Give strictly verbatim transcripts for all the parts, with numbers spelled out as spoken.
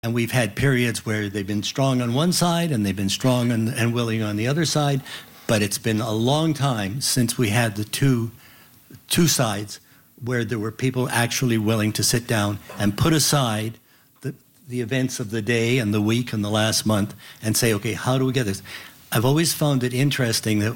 And we've had periods where they've been strong on one side and they've been strong and, and willing on the other side. But it's been a long time since we had the two two sides where there were people actually willing to sit down and put aside the, the events of the day and the week and the last month and say, okay, how do we get this? I've always found it interesting that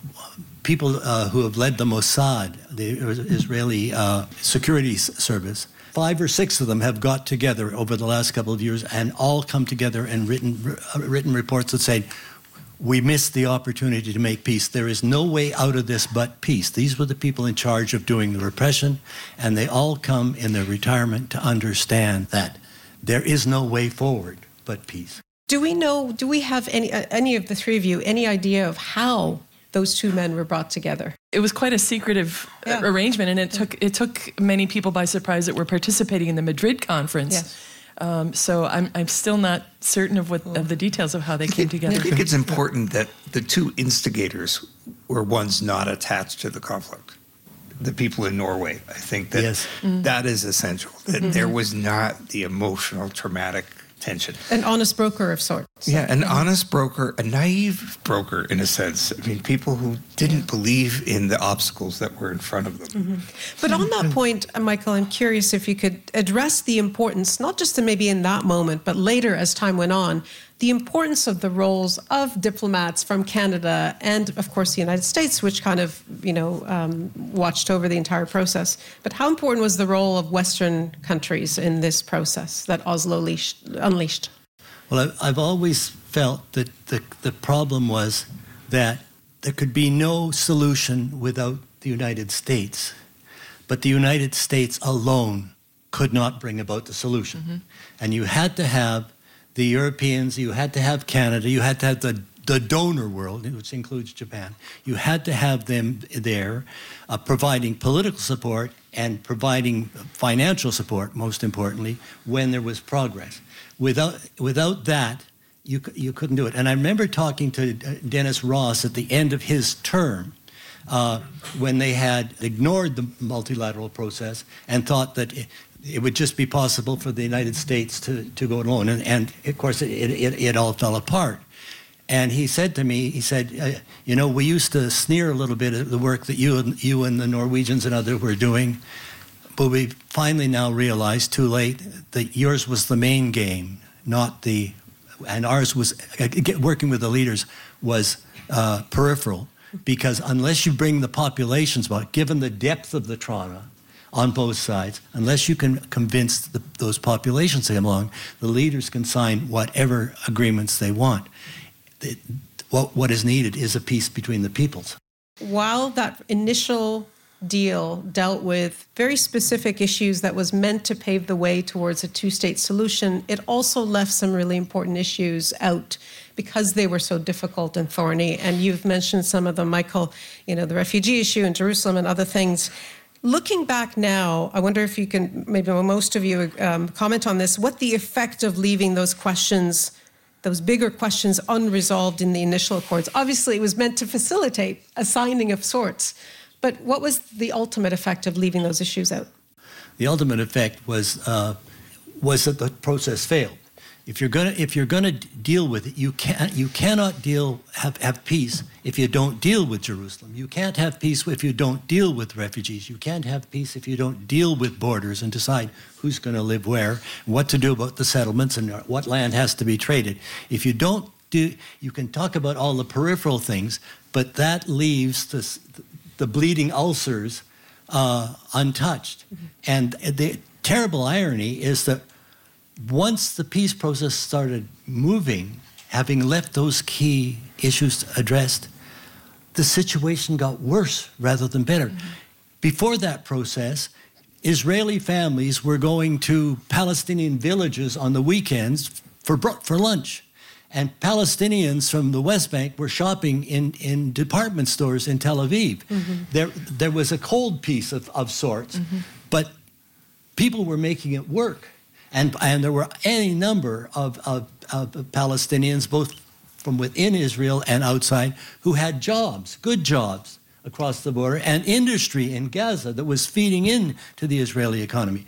people uh, who have led the Mossad, the Israeli uh, security service, five or six of them have got together over the last couple of years and all come together and written written reports that say, we missed the opportunity to make peace. There is no way out of this but peace. These were the people in charge of doing the repression, and they all come in their retirement to understand that there is no way forward but peace. Do we know, do we have any, uh, any of the three of you, any idea of how those two men were brought together? It was quite a secretive yeah. arrangement, and it took it took many people by surprise that were participating in the Madrid conference. Yes. Um, so I'm I'm still not certain of what of the details of how they came together. I think it's important that the two instigators were ones not attached to the conflict. The people in Norway. I think that yes. mm. that is essential. That mm-hmm. there was not the emotional, traumatic tension. An honest broker of sorts. Yeah, an honest broker, a naive broker in a sense. I mean, people who didn't believe in the obstacles that were in front of them. Mm-hmm. But on that point, Michael, I'm curious if you could address the importance, not just in maybe in that moment, but later as time went on, the importance of the roles of diplomats from Canada and, of course, the United States, which kind of, you know, um, watched over the entire process. But how important was the role of Western countries in this process that Oslo leashed, unleashed? Well, I've always felt that the, the problem was that there could be no solution without the United States. But the United States alone could not bring about the solution. Mm-hmm. And you had to have the Europeans, you had to have Canada, you had to have the, the donor world, which includes Japan. You had to have them there uh, providing political support and providing financial support, most importantly, when there was progress. Without, without that, you, you couldn't do it. And I remember talking to Dennis Ross at the end of his term uh, when they had ignored the multilateral process and thought that it, it would just be possible for the United States to, to go it alone. And, and of course, it, it, it all fell apart. And he said to me, he said, uh, you know, we used to sneer a little bit at the work that you and, you and the Norwegians and others were doing, but we finally now realized too late that yours was the main game, not the, and ours was, uh, working with the leaders was uh, peripheral, because unless you bring the populations back, given the depth of the trauma, on both sides, unless you can convince the, those populations to come along, the leaders can sign whatever agreements they want. It, what, what is needed is a peace between the peoples. While that initial deal dealt with very specific issues that was meant to pave the way towards a two-state solution, it also left some really important issues out because they were so difficult and thorny. And you've mentioned some of them, Michael, you know, the refugee issue in Jerusalem and other things. Looking back now, I wonder if you can, maybe most of you, um, comment on this, what the effect of leaving those questions, those bigger questions unresolved in the initial accords. Obviously, it was meant to facilitate a signing of sorts, but what was the ultimate effect of leaving those issues out? The ultimate effect was uh, was that the process failed. If you're gonna if you're gonna deal with it, you can't you cannot deal have have peace if you don't deal with Jerusalem. You can't have peace if you don't deal with refugees. You can't have peace if you don't deal with borders and decide who's going to live where, what to do about the settlements, and what land has to be traded. If you don't do, you can talk about all the peripheral things, but that leaves the the bleeding ulcers uh, untouched. Mm-hmm. And the terrible irony is that once the peace process started moving, having left those key issues addressed, the situation got worse rather than better. Mm-hmm. Before that process, Israeli families were going to Palestinian villages on the weekends for for lunch. And Palestinians from the West Bank were shopping in, in department stores in Tel Aviv. Mm-hmm. There, there was a cold peace of, of sorts, mm-hmm. but people were making it work. And, and there were any number of, of, of Palestinians, both from within Israel and outside, who had jobs, good jobs across the border, and industry in Gaza that was feeding into the Israeli economy.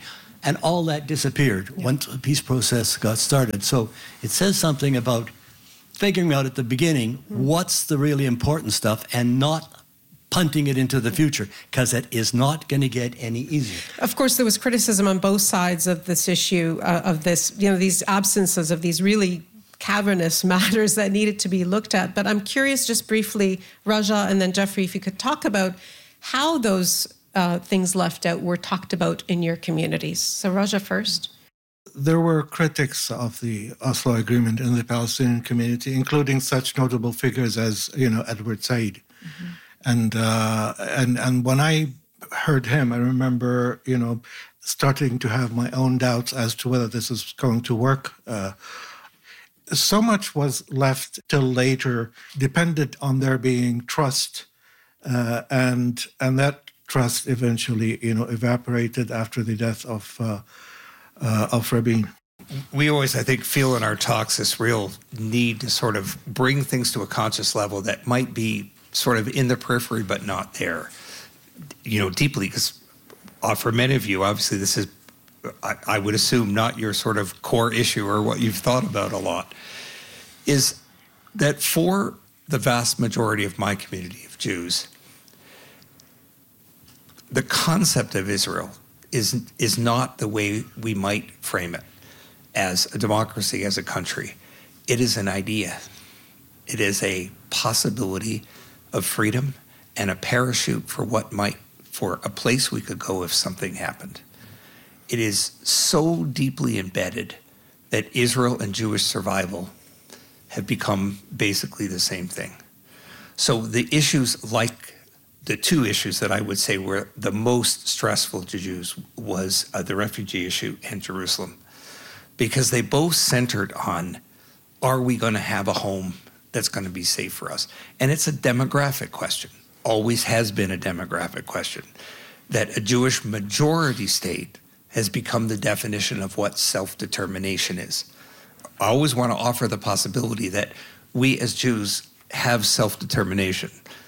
And all that disappeared yeah. once the peace process got started. So it says something about figuring out at the beginning mm-hmm. what's the really important stuff and not punting it into the future, because it is not going to get any easier. Of course, there was criticism on both sides of this issue, uh, of this, you know, these absences of these really cavernous matters that needed to be looked at. But I'm curious, just briefly, Raja and then Jeffrey, if you could talk about how those uh, things left out were talked about in your communities. So Raja first. There were critics of the Oslo Agreement in the Palestinian community, including such notable figures as, you know, Edward Said. Mm-hmm. And uh, and and when I heard him, I remember, you know, starting to have my own doubts as to whether this is going to work. Uh, so much was left till later, depended on there being trust, uh, and and that trust eventually, you know, evaporated after the death of uh, uh, of Rabin. We always, I think, feel in our talks this real need to sort of bring things to a conscious level that might be sort of in the periphery, but not there, you know, deeply, because uh, for many of you, obviously, this is, I, I would assume, not your sort of core issue or what you've thought about a lot, is that for the vast majority of my community of Jews, the concept of Israel is, is not the way we might frame it as a democracy, as a country. It is an idea. It is a possibility of freedom and a parachute for what might, for a place we could go if something happened. It is so deeply embedded that Israel and Jewish survival have become basically the same thing. So the issues, like the two issues that I would say were the most stressful to Jews, was uh, the refugee issue and Jerusalem, because they both centered on, are we going to have a home that's going to be safe for us? And it's a demographic question, always has been a demographic question, that a Jewish majority state has become the definition of what self-determination is. I always want to offer the possibility that we as Jews have self-determination.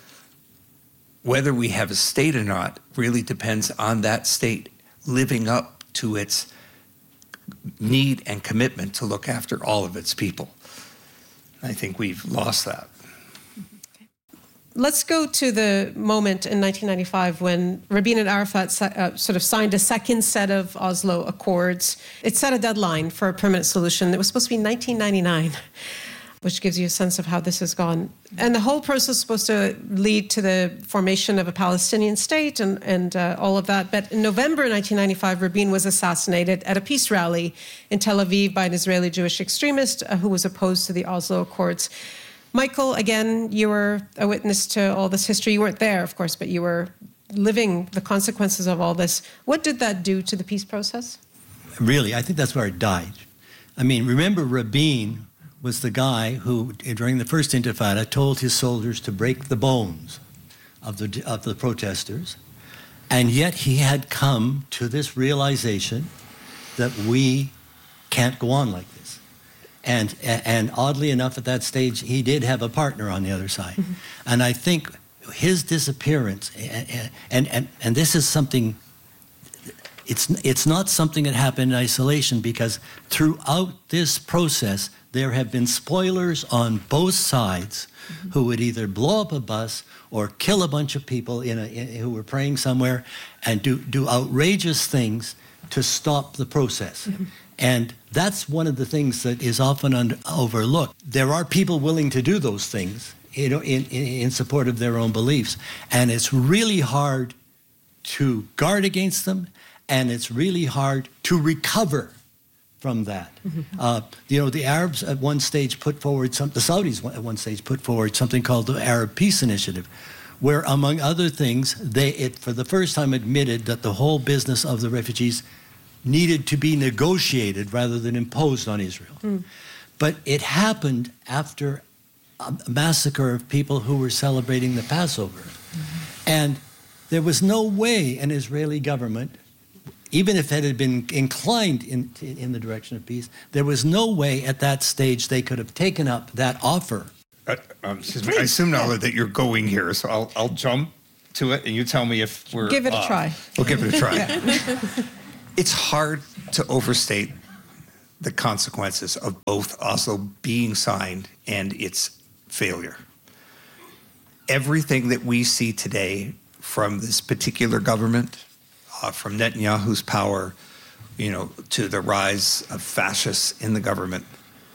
Whether we have a state or not really depends on that state living up to its need and commitment to look after all of its people. I think we've lost that. Let's go to the moment in nineteen ninety-five when Rabin and Arafat uh, sort of signed a second set of Oslo Accords. It set a deadline for a permanent solution. It was supposed to be nineteen ninety-nine, which gives you a sense of how this has gone. And the whole process is supposed to lead to the formation of a Palestinian state and, and uh, all of that. But in November nineteen ninety-five, Rabin was assassinated at a peace rally in Tel Aviv by an Israeli Jewish extremist uh, who was opposed to the Oslo Accords. Michael, again, you were a witness to all this history. You weren't there, of course, but you were living the consequences of all this. What did that do to the peace process? Really, I think that's where it died. I mean, remember Rabin was the guy who, during the first Intifada, told his soldiers to break the bones of the, of the protesters. And yet he had come to this realization that we can't go on like this. And, and oddly enough, at that stage, he did have a partner on the other side. Mm-hmm. And I think his disappearance, and, and, and, and this is something, it's, it's not something that happened in isolation, because throughout this process, there have been spoilers on both sides mm-hmm. who would either blow up a bus or kill a bunch of people in a, in, who were praying somewhere and do, do outrageous things to stop the process. Mm-hmm. And that's one of the things that is often under, overlooked. There are people willing to do those things, you know, in, in, in support of their own beliefs. And it's really hard to guard against them, and it's really hard to recover from that. Mm-hmm. Uh, you know, the Arabs at one stage put forward, some, the Saudis at one stage put forward something called the Arab Peace Initiative, where, among other things, they, it for the first time admitted that the whole business of the refugees needed to be negotiated rather than imposed on Israel. Mm. But it happened after a massacre of people who were celebrating the Passover. Mm-hmm. And there was no way an Israeli government, even if it had been inclined in, in the direction of peace, there was no way at that stage they could have taken up that offer. Uh, um, excuse me, I assume now yeah. that you're going here, so I'll, I'll jump to it and you tell me if we're Give it uh, a try. We'll give it a try. yeah. it's hard to overstate the consequences of both Oslo being signed and its failure. Everything that we see today from this particular government, uh, from Netanyahu's power, you know, to the rise of fascists in the government,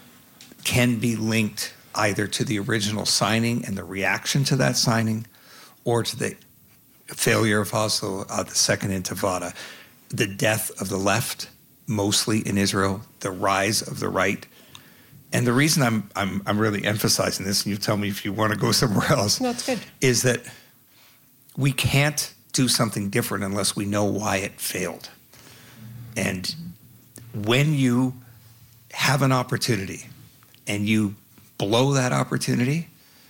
can be linked either to the original signing and the reaction to that signing, or to the failure of Oslo, uh, the Second Intifada, the death of the left, mostly in Israel, the rise of the right. And the reason I'm I'm I'm really emphasizing this, and you tell me if you want to go somewhere else, No, it's good. is that we can't do something different unless we know why it failed. And when you have an opportunity and you blow that opportunity,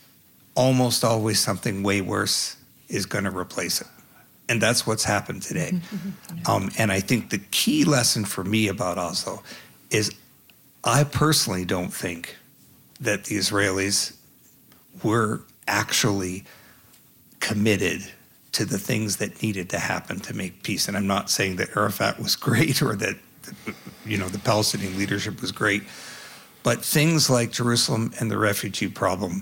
almost always something way worse is going to replace it. And that's what's happened today. Mm-hmm. Um, and I think the key lesson for me about Oslo is I personally don't think that the Israelis were actually committed to the things that needed to happen to make peace. And I'm not saying that Arafat was great or that, you know, the Palestinian leadership was great, but things like Jerusalem and the refugee problem,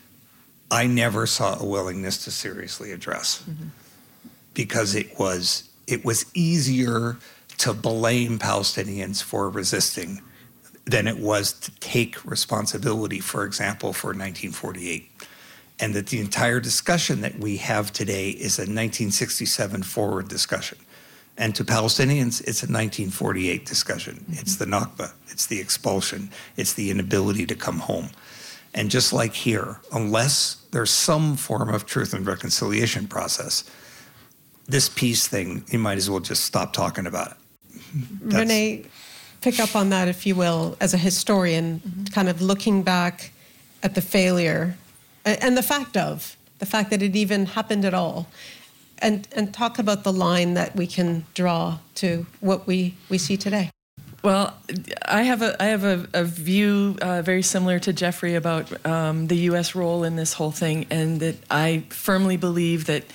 I never saw a willingness to seriously address. Mm-hmm. Because it was it was easier to blame Palestinians for resisting than it was to take responsibility, for example, for nineteen forty-eight. And that the entire discussion that we have today is a nineteen sixty-seven forward discussion. And to Palestinians, it's a nineteen forty-eight discussion. Mm-hmm. It's the Nakba, it's the expulsion, it's the inability to come home. And just like here, unless there's some form of truth and reconciliation process, this peace thing, you might as well just stop talking about it. That's... Renee, pick up on that, if you will, as a historian, mm-hmm. kind of looking back at the failure and the fact of, the fact that it even happened at all, and, and talk about the line that we can draw to what we, we see today. Well, I have a I have a, a view uh, very similar to Jeffrey about um, the U S role in this whole thing, and that I firmly believe that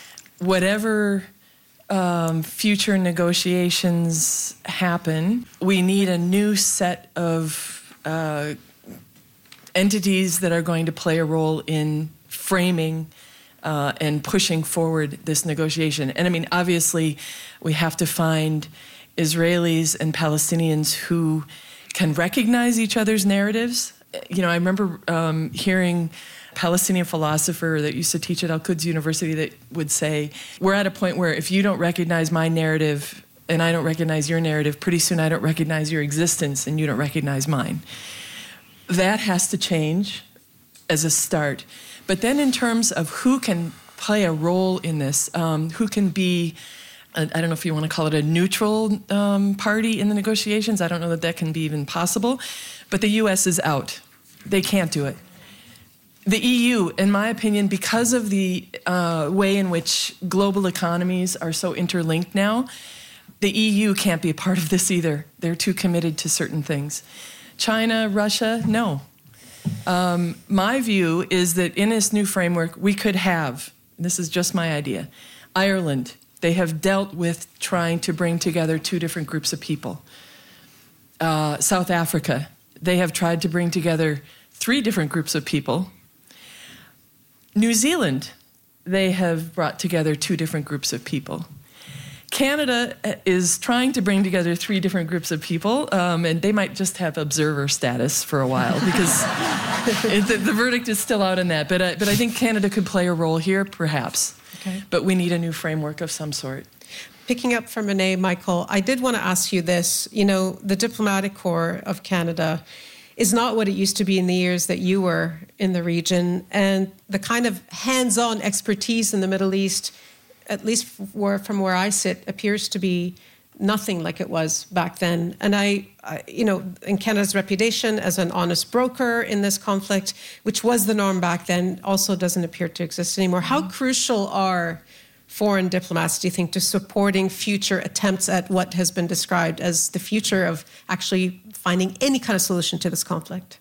whatever um, future negotiations happen, we need a new set of uh, entities that are going to play a role in framing uh, and pushing forward this negotiation. And I mean, obviously, we have to find Israelis and Palestinians who can recognize each other's narratives. You know, I remember um, hearing Palestinian philosopher that used to teach at Al-Quds University that would say, we're at a point where if you don't recognize my narrative and I don't recognize your narrative, pretty soon I don't recognize your existence and you don't recognize mine. That has to change as a start. But then in terms of who can play a role in this, um, who can be, I don't know if you want to call it a neutral um, party in the negotiations. I don't know that that can be even possible. But the U S is out. They can't do it. The E U, in my opinion, because of the uh, way in which global economies are so interlinked now, the E U can't be a part of this either. They're too committed to certain things. China, Russia, no. Um, my view is that in this new framework, we could have, and this is just my idea, Ireland. They have dealt with trying to bring together two different groups of people. Uh, South Africa, they have tried to bring together three different groups of people. New Zealand, they have brought together two different groups of people. Canada is trying to bring together three different groups of people, um, and they might just have observer status for a while because it, the, the verdict is still out on that. But, uh, but I think Canada could play a role here, perhaps. Okay. But we need a new framework of some sort. Picking up from Renee, Michael, I did want to ask you this. You know, the diplomatic corps of Canada is not what it used to be in the years that you were in the region. And the kind of hands-on expertise in the Middle East, at least where, from where I sit, appears to be nothing like it was back then. And I, I, you know, in Canada's reputation as an honest broker in this conflict, which was the norm back then, also doesn't appear to exist anymore. How crucial are foreign diplomats, do you think, to supporting future attempts at what has been described as the future of actually finding any kind of solution to this conflict?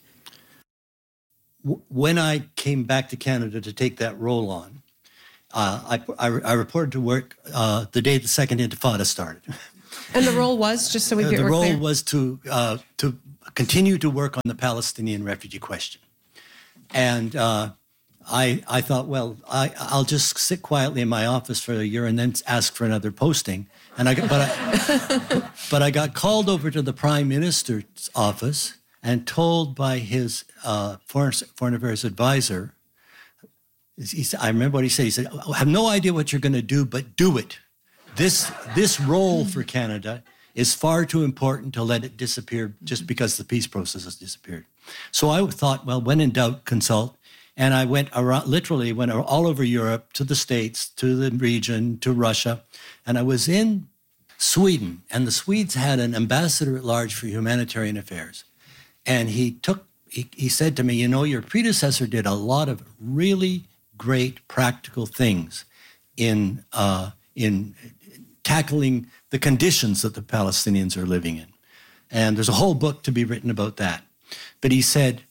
When I came back to Canada to take that role on, uh, I, I, I reported to work uh, the day the Second Intifada started. And the role was, just so we Uh, get the we're role clear? was to uh, to continue to work on the Palestinian refugee question, and uh, I I thought, well, I I'll just sit quietly in my office for a year and then ask for another posting. And I got, but I but I got called over to the Prime Minister's office and told by his uh, foreign foreign affairs advisor. He said, I remember what he said. He said, I have no idea what you're going to do, but do it. This this role for Canada is far too important to let it disappear just because the peace process has disappeared. So I thought, well, when in doubt, consult. And I went around, literally went all over Europe, to the States, to the region, to Russia. And I was in Sweden, and the Swedes had an ambassador at large for humanitarian affairs. And he took, he, he said to me, you know, your predecessor did a lot of really great practical things in uh, in tackling the conditions that the Palestinians are living in. And there's a whole book to be written about that. But he said,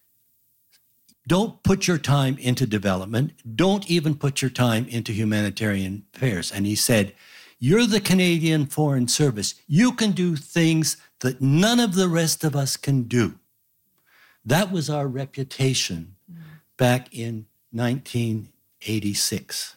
don't put your time into development. Don't even put your time into humanitarian affairs. And he said, you're the Canadian Foreign Service. You can do things that none of the rest of us can do. That was our reputation back in nineteen eighty-six.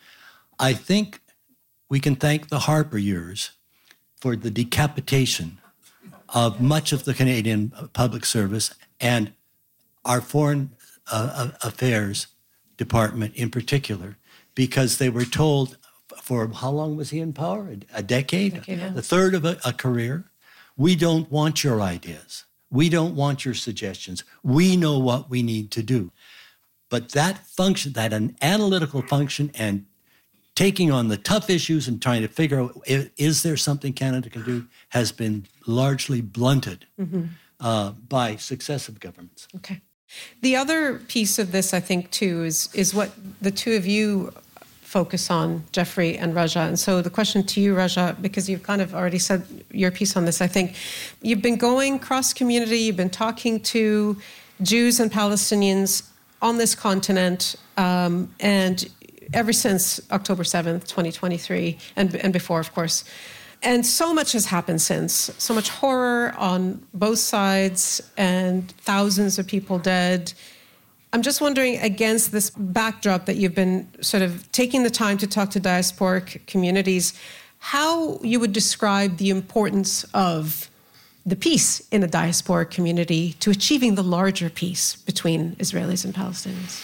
I think we can thank the Harper years for the decapitation of much of the Canadian public service and our foreign uh, affairs department in particular, because they were told for how long was he in power? A, a decade? decade yeah. A third of a, a career? We don't want your ideas. We don't want your suggestions. We know what we need to do. But that function, that an analytical function and taking on the tough issues and trying to figure out, is there something Canada can do, has been largely blunted mm-hmm. uh, by successive governments. Okay. The other piece of this, I think, too, is is what the two of you focus on, Jeffrey and Raja. And so the question to you, Raja, because you've kind of already said your piece on this, I think you've been going cross-community, you've been talking to Jews and Palestinians on this continent, um, and ever since October seventh, twenty twenty-three, and, and before, of course. And so much has happened since. So much horror on both sides and thousands of people dead. I'm just wondering, against this backdrop that you've been sort of taking the time to talk to diasporic communities, how you would describe the importance of the peace in a diasporic community to achieving the larger peace between Israelis and Palestinians?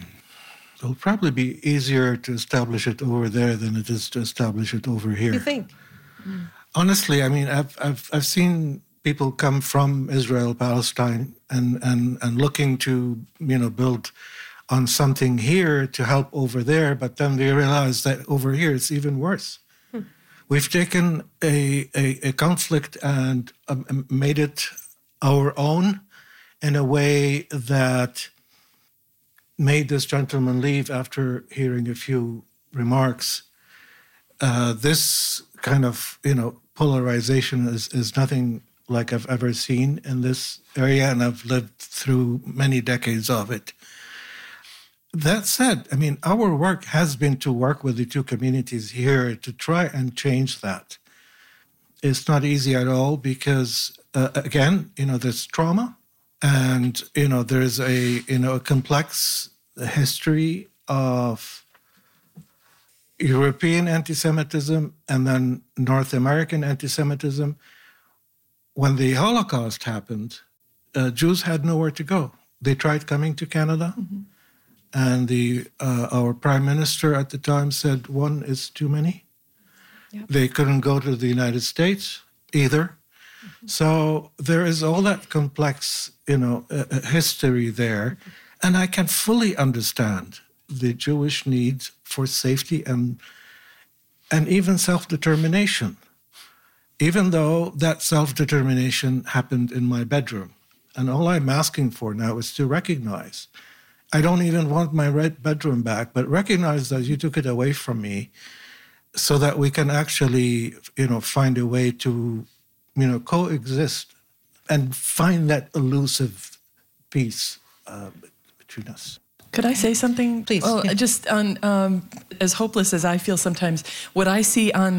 It'll probably be easier to establish it over there than it is to establish it over here. You think? Mm. Honestly, I mean, I've I've I've seen people come from Israel, Palestine, and and and looking to you know build on something here to help over there, but then they realize that over here it's even worse. Hmm. We've taken a, a a conflict and um, made it our own in a way that made this gentleman leave after hearing a few remarks. Uh, this kind of, you know, polarization is, is nothing like I've ever seen in this area, and I've lived through many decades of it. That said, I mean, our work has been to work with the two communities here to try and change that. It's not easy at all because, uh, again, you know, there's trauma, and, you know, there's a, you know, a complex history of European anti-Semitism and then North American anti-Semitism. When the Holocaust happened, uh, Jews had nowhere to go. They tried coming to Canada, mm-hmm. and the uh, our prime minister at the time said one is too many. Yep. They couldn't go to the United States either. Mm-hmm. So there is all that complex, you know, uh, history there, mm-hmm. and I can fully understand the Jewish need for safety and and even self-determination, even though that self-determination happened in my bedroom. And all I'm asking for now is to recognize, I don't even want my red bedroom back, but recognize that you took it away from me so that we can actually, you know, find a way to, you know, coexist and find that elusive peace uh, between us. Could I say something? Please. Well, yeah. just on, um, as hopeless as I feel sometimes, what I see on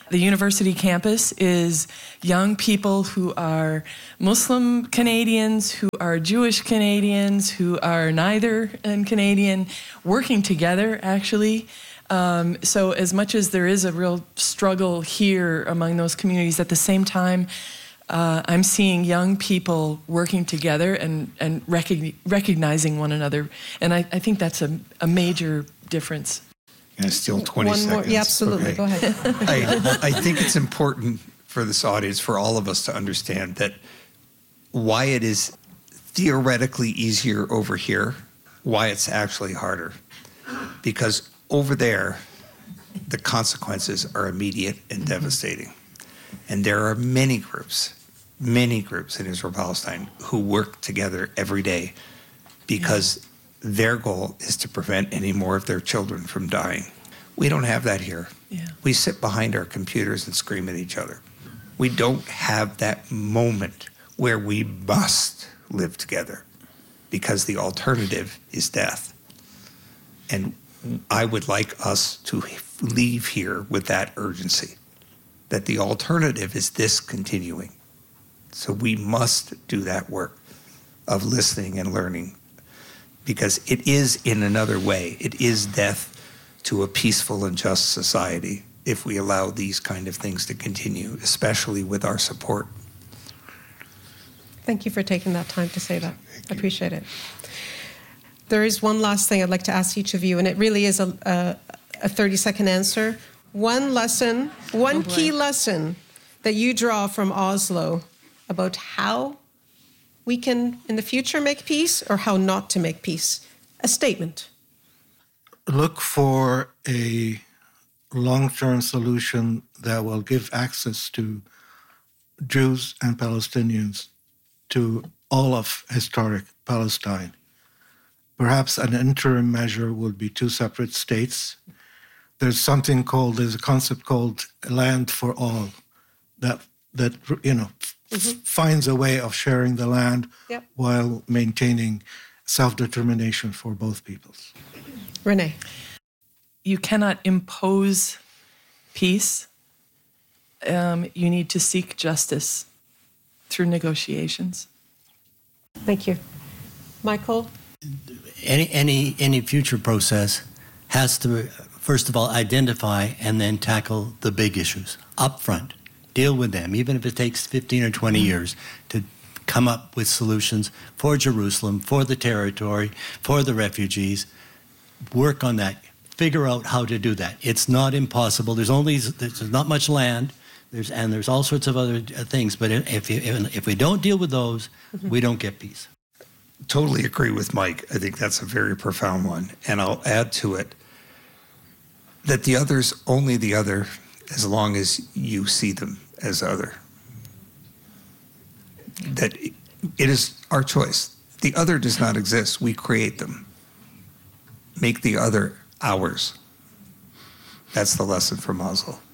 the university campus is young people who are Muslim Canadians, who are Jewish Canadians, who are neither and Canadian, working together, actually. Um, so as much as there is a real struggle here among those communities, at the same time, uh, I'm seeing young people working together and, and recogni- recognizing one another. And I, I think that's a, a major difference. Can I steal twenty One seconds? more, yeah, absolutely. Okay. Go ahead. I, I think it's important for this audience, for all of us to understand that why it is theoretically easier over here, why it's actually harder. Because over there, the consequences are immediate and devastating. And there are many groups, many groups in Israel-Palestine who work together every day because yeah. their goal is to prevent any more of their children from dying. We don't have that here. Yeah. We sit behind our computers and scream at each other. We don't have that moment where we must live together because the alternative is death. And I would like us to leave here with that urgency, that the alternative is this continuing. So we must do that work of listening and learning, because it is, in another way, it is death to a peaceful and just society if we allow these kind of things to continue, especially with our support. Thank you for taking that time to say that. I appreciate it. There is one last thing I'd like to ask each of you, and it really is a, a, a thirty-second answer. One lesson, one oh key lesson that you draw from Oslo about how we can, in the future, make peace, or how not to make peace. A statement. Look for a long-term solution that will give access to Jews and Palestinians to all of historic Palestine. Perhaps an interim measure would be two separate states. There's something called, there's a concept called land for all that, that you know, mm-hmm. f- finds a way of sharing the land yep. while maintaining self-determination for both peoples. Renee. You cannot impose peace. Um, you need to seek justice through negotiations. Thank you. Michael? Any, any, any future process has to, first of all, identify and then tackle the big issues up front. Deal with them, even if it takes fifteen or twenty years to come up with solutions for Jerusalem, for the territory, for the refugees. Work on that. Figure out how to do that. It's not impossible. There's only there's not much land, there's and there's all sorts of other things. But if you, if we don't deal with those, mm-hmm. we don't get peace. Totally agree with Mike. I think that's a very profound one. And I'll add to it that the other's only the other as long as you see them as other. That it is our choice. The other does not exist. We create them. Make the other ours. That's the lesson from Oslo.